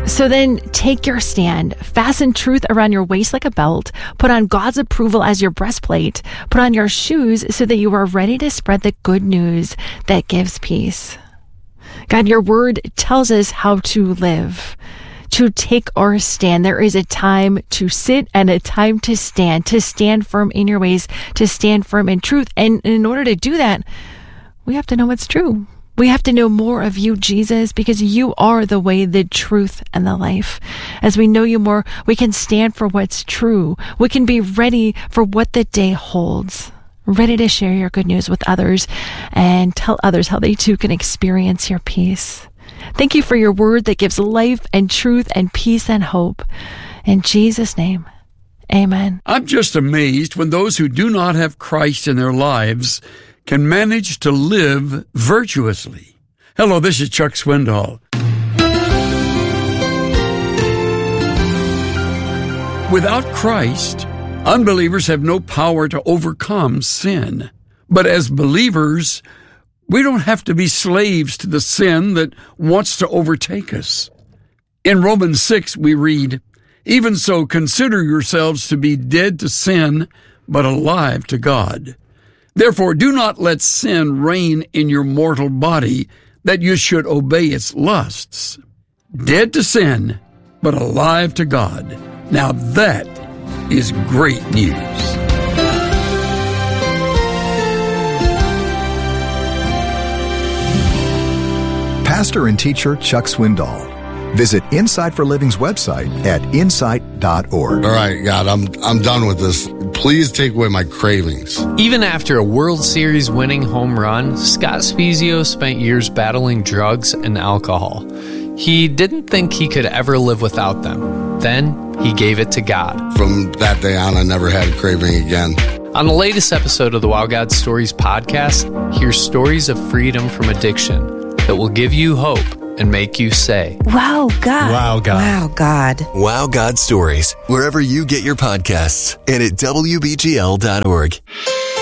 So then take your stand, fasten truth around your waist like a belt, put on God's approval as your breastplate, put on your shoes so that you are ready to spread the good news that gives peace. God, your word tells us how to live, to take our stand. There is a time to sit and a time to stand firm in your ways, to stand firm in truth. And in order to do that, we have to know what's true. We have to know more of you, Jesus, because you are the way, the truth, and the life. As we know you more, we can stand for what's true. We can be ready for what the day holds, ready to share your good news with others and tell others how they too can experience your peace. Thank you for your word that gives life and truth and peace and hope. In Jesus' name, amen. I'm just amazed when those who do not have Christ in their lives can manage to live virtuously. Hello, this is Chuck Swindoll. Without Christ, unbelievers have no power to overcome sin. But as believers, we don't have to be slaves to the sin that wants to overtake us. In Romans 6, we read, "Even so, consider yourselves to be dead to sin, but alive to God. Therefore, do not let sin reign in your mortal body, that you should obey its lusts." Dead to sin, but alive to God. Now that is great news. Pastor and teacher Chuck Swindoll. Visit Insight for Living's website at insight.org. All right, God, I'm done with this. Please take away my cravings. Even after a World Series winning home run, Scott Spiezio spent years battling drugs and alcohol. He didn't think he could ever live without them. Then he gave it to God. From that day on, I never had a craving again. On the latest episode of the Wow God Stories podcast, hear stories of freedom from addiction that will give you hope and make you say, Wow, God. Wow, God. Wow, God. Wow God Stories, wherever you get your podcasts and at WBGL.org.